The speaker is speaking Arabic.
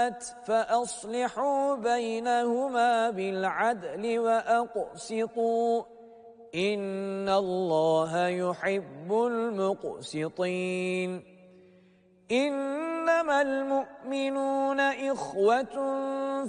السيئات فأصلحوا بينهما بالعدل وأقسطوا إن الله يحب المقسطين إنما المؤمنون إخوة